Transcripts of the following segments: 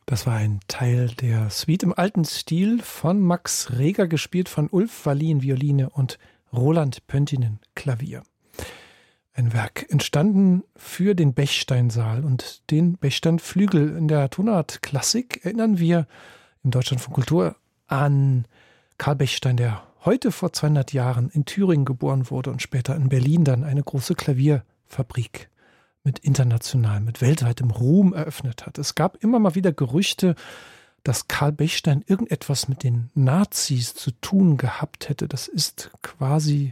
Das war ein Teil der Suite im alten Stil von Max Reger, gespielt von Ulf Wallin Violine und Roland Pöntinen Klavier. Ein Werk entstanden für den Bechsteinsaal und den Bechsteinflügel. In der Tonart Klassik erinnern wir im Deutschlandfunk Kultur an Karl Bechstein, der heute vor 200 Jahren in Thüringen geboren wurde und später in Berlin dann eine große Klavierfabrik mit weltweitem Ruhm eröffnet hat. Es gab immer mal wieder Gerüchte, dass Karl Bechstein irgendetwas mit den Nazis zu tun gehabt hätte. Das ist quasi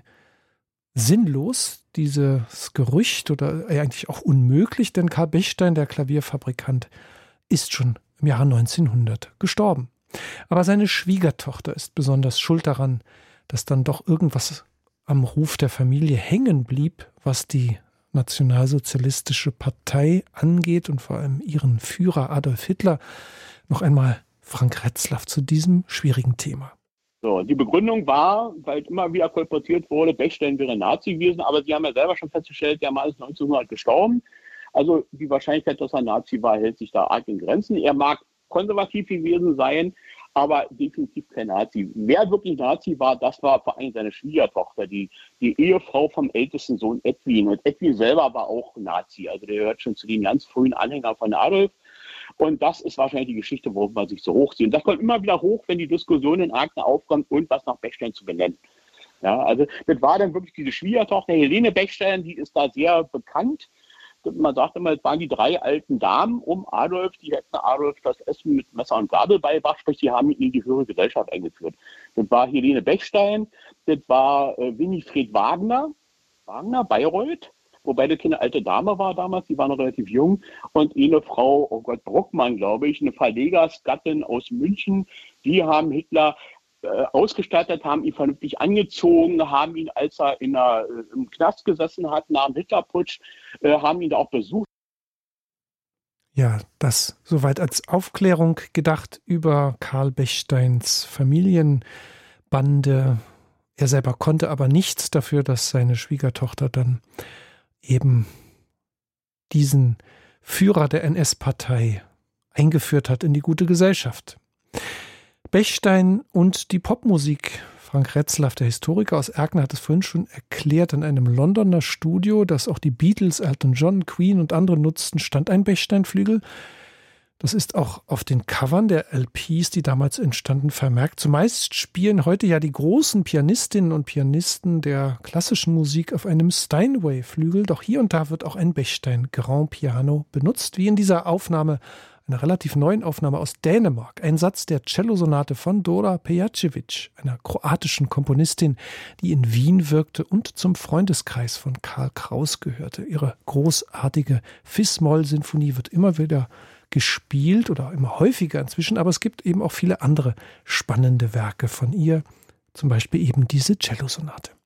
sinnlos, dieses Gerücht, oder eigentlich auch unmöglich, denn Karl Bechstein, der Klavierfabrikant, ist schon im Jahre 1900 gestorben. Aber seine Schwiegertochter ist besonders schuld daran, dass dann doch irgendwas am Ruf der Familie hängen blieb, was die Nationalsozialistische Partei angeht und vor allem ihren Führer Adolf Hitler. Noch einmal Frank Retzlaff zu diesem schwierigen Thema. So, die Begründung war, weil immer wieder kolportiert wurde, Bechstein wäre Nazi gewesen, aber sie haben ja selber schon festgestellt, der Mann ist 1900 gestorben. Also die Wahrscheinlichkeit, dass er Nazi war, hält sich da arg in Grenzen. Er mag konservativ gewesen sein, aber definitiv kein Nazi. Wer wirklich Nazi war, das war vor allem seine Schwiegertochter, die Ehefrau vom ältesten Sohn Edwin. Und Edwin selber war auch Nazi, also der gehört schon zu den ganz frühen Anhängern von Adolf. Und das ist wahrscheinlich die Geschichte, worum man sich so hochzieht. Und das kommt immer wieder hoch, wenn die Diskussion in Akten aufkommt, und was nach Bechstein zu benennen. Ja, also das war dann wirklich diese Schwiegertochter, Helene Bechstein, die ist da sehr bekannt. Man sagt immer, es waren die 3 alten Damen um Adolf, die hätten Adolf das Essen mit Messer und Gabel beigebracht, sprich, die haben ihn in die höhere Gesellschaft eingeführt. Das war Helene Bechstein, das war Winifred Wagner, Bayreuth, wobei das keine alte Dame war damals, die war noch relativ jung, und eine Frau, oh Gott, Bruckmann, glaube ich, eine Verlegersgattin aus München, die haben Hitler ausgestattet, haben ihn vernünftig angezogen, haben ihn, als er im Knast gesessen hat, nach dem Hitlerputsch, haben ihn da auch besucht. Ja, das soweit als Aufklärung gedacht über Karl Bechsteins Familienbande. Er selber konnte aber nichts dafür, dass seine Schwiegertochter dann eben diesen Führer der NS-Partei eingeführt hat in die gute Gesellschaft. Bechstein und die Popmusik. Frank Retzlaff, der Historiker aus Erkner, hat es vorhin schon erklärt. In einem Londoner Studio, das auch die Beatles, Elton John, Queen und andere nutzten, stand ein Bechstein-Flügel. Das ist auch auf den Covern der LPs, die damals entstanden, vermerkt. Zumeist spielen heute ja die großen Pianistinnen und Pianisten der klassischen Musik auf einem Steinway-Flügel. Doch hier und da wird auch ein Bechstein Grand Piano benutzt, wie in dieser Aufnahme, einer relativ neuen Aufnahme aus Dänemark. Ein Satz der Cellosonate von Dora Pejacevic, einer kroatischen Komponistin, die in Wien wirkte und zum Freundeskreis von Karl Kraus gehörte. Ihre großartige Fis-Moll-Sinfonie wird immer wieder gespielt oder immer häufiger inzwischen, aber es gibt eben auch viele andere spannende Werke von ihr, zum Beispiel eben diese Cellosonate.